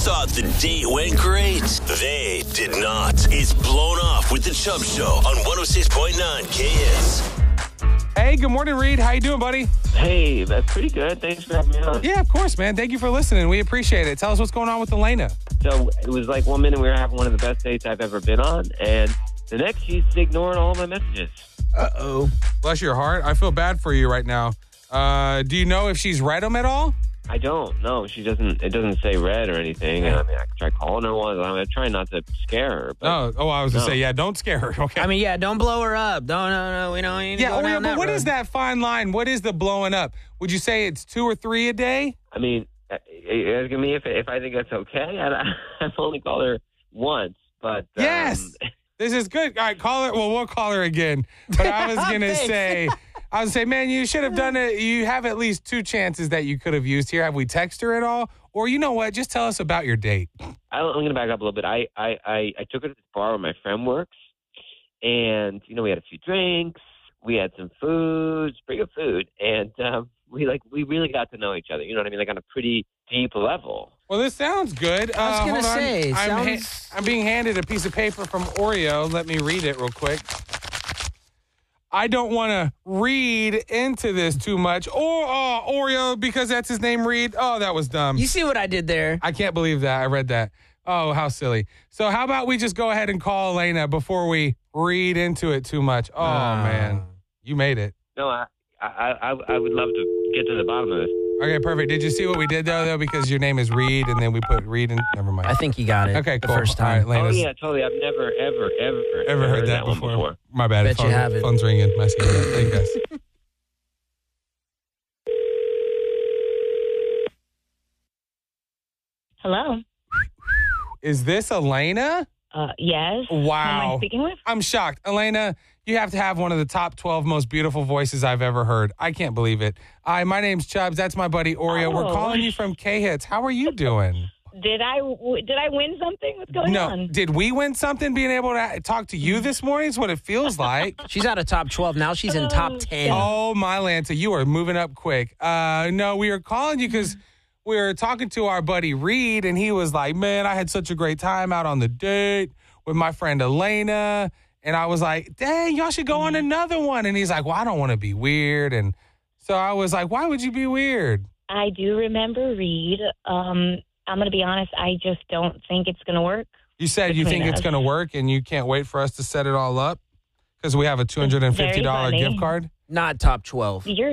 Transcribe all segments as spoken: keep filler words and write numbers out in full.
thought the date went great? They did not. It's Blown Off with the Chubb Show on one oh six point nine K S. Hey, good morning, Reed. How you doing, buddy? Hey, that's pretty good. Thanks for having me on. Yeah, of course, man. Thank you for listening. We appreciate it. Tell us what's going on with Elena. So it was like one minute we were having one of the best dates I've ever been on, and the next she's ignoring all my messages. Uh-oh. Bless your heart. I feel bad for you right now. Uh, do you know if she's read them at all? I don't know. She doesn't. It doesn't say red or anything. I mean, I could try calling her once. I'm trying not to scare her. But oh, oh, I was no. gonna say, yeah, don't scare her. Okay. I mean, yeah, don't blow her up. Don't, no, no, we don't need to yeah, go oh, down yeah, but that what road. is that fine line? What is the blowing up? Would you say it's two or three a day? I mean, you're asking me if if I think that's okay. I, I've only called her once, but yes, um, this is good. All right, call her. Well, we'll call her again. But I was gonna say. I was say, man, you should have done it. You have at least two chances that you could have used here. Have we texted her at all? Or you know what? Just tell us about your date. I, I'm going to back up a little bit. I, I, I, I took her to the bar where my friend works. And, you know, we had a few drinks. We had some food, pretty good food. And um, we, like, we really got to know each other. You know what I mean? Like on a pretty deep level. Well, this sounds good. I was uh, going to hold on. say, I'm, sounds... ha- I'm being handed a piece of paper from Oreo. Let me read it real quick. I don't want to read into this too much. Or uh, Oreo, because that's his name, Reed. Oh, that was dumb. You see what I did there? I can't believe that. I read that. Oh, how silly. So how about we just go ahead and call Elena before we read into it too much? Oh, uh, man. You made it. No, I, I, I, I would love to get to the bottom of this. Okay, perfect. Did you see what we did, though, though? Because your name is Reed, and then we put Reed in. Never mind. I think he got it. Okay, the cool. first time. All right, oh, yeah, totally. I've never, ever, ever, ever heard, heard that, that before. one before. My bad. Bet phone, you have it. Phone's ringing. Messy. Thank you, guys. Hello. Is this Elena? Uh, yes. Wow. Who am I speaking with? I'm shocked. Elena, you have to have one of the top twelve most beautiful voices I've ever heard. I can't believe it. Hi, my name's Chubbs. That's my buddy Oreo. Oh. We're calling you from K-Hits. How are you doing? Did I w- did I win something? What's going no. on? Did we win something being able to talk to you this morning? Is what it feels like. She's out of top twelve. Now she's in top ten. Oh, my Lanta. You are moving up quick. Uh, no, we were calling you because we were talking to our buddy Reed, and he was like, man, I had such a great time out on the date with my friend Elena. And I was like, dang, y'all should go on another one. And he's like, well, I don't want to be weird. And so I was like, why would you be weird? I do remember Reed. Um, I'm going to be honest. I just don't think it's going to work. You said you think us. it's going to work and you can't wait for us to set it all up because we have a two hundred fifty dollars gift card? Not top twelve. You're...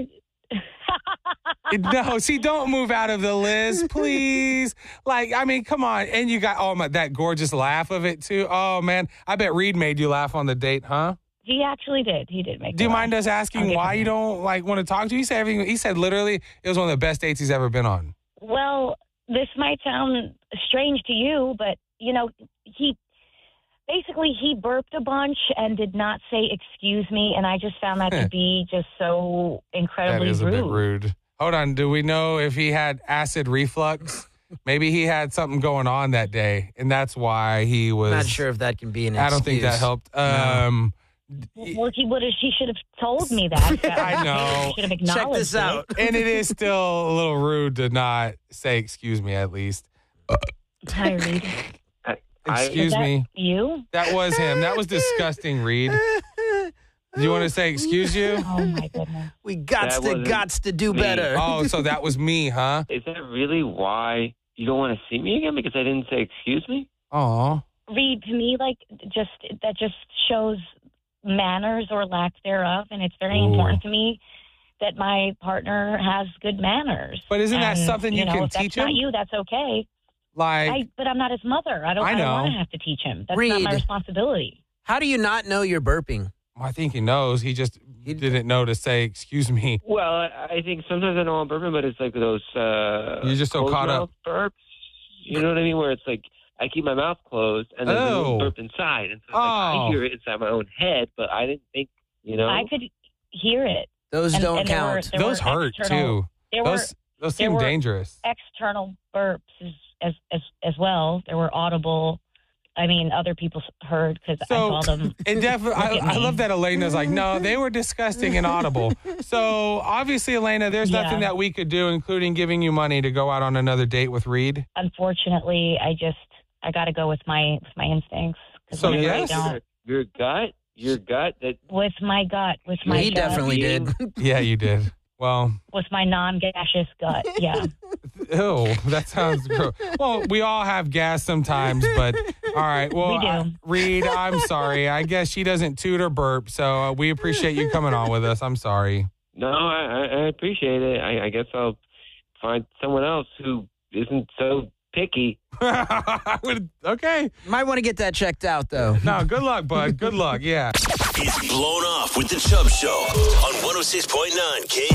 No, see, don't move out of the list, please. Like, I mean, come on. And you got oh my that gorgeous laugh of it, too. Oh, man. I bet Reed made you laugh on the date, huh? He actually did. He did make Do you laugh. mind us asking why you don't, like, want to talk to you? He said, everything, he said literally it was one of the best dates he's ever been on. Well, this might sound strange to you, but, you know, he... Basically, he burped a bunch and did not say, excuse me, and I just found that to be just so incredibly rude. That is rude. a bit rude. Hold on. Do we know if he had acid reflux? Maybe he had something going on that day, and that's why he was... Not sure if that can be an excuse. I don't think that helped. Um, well, he would have. He should have told me that. that I know. He should have acknowledged Check this out. it. And it is still a little rude to not say excuse me, at least. Hi, Reed. Excuse that me. You? That was him. That was disgusting, Reed. Do you want to say excuse you? Oh, my goodness. We gots That to wasn't gots to do me. better. Oh, so that was me, huh? Is that really why you don't want to see me again? Because I didn't say excuse me? Oh. Reed, to me, like, just that just shows manners or lack thereof, and it's very Ooh. important to me that my partner has good manners. But isn't that And, something you know, can if teach that's him? not you, that's okay. Like, I, but I'm not his mother. I don't, I I don't know. want to have to teach him. That's Reed. not my responsibility. How do you not know you're burping? I think he knows. He just he didn't know to say excuse me. Well, I, I think sometimes I know I'm burping, but it's like those uh, You're just so closed caught mouth up. burps. You know what I mean? Where it's like I keep my mouth closed and then there's a Oh. little burp inside. And so it's like, Oh. I hear it inside my own head, but I didn't think, you know. I could hear it. Those And- don't and there were- count. there Those were hurt, external- too. There Those, those there seem were- dangerous. were external burps as, as, as, as well. There were audible I mean, other people heard because I So, saw them. it definitely. I, Look at I me. love that Elena's like, no, they were disgusting and audible. So obviously, Elena, there's Yeah. nothing that we could do, including giving you money to go out on another date with Reed. Unfortunately, I just I got to go with my with my instincts. 'Cause So, when I yes? don't- Your, your gut, your gut. That with my gut, with my He gut, definitely did. Yeah, you did. Well, with my non-gaseous gut. Yeah. ew, that sounds gross. Well, we all have gas sometimes, but all right. Well, We do. I- Reed, I'm sorry. I guess she doesn't toot or burp, so uh, we appreciate you coming on with us. I'm sorry. no, I, I I appreciate it. I, I guess I'll find someone else who isn't so picky. I would, okay. Might want to get that checked out, though. No, good luck, bud. Good luck. Yeah. It's Blown Off with the Chubb Show on one oh six point nine K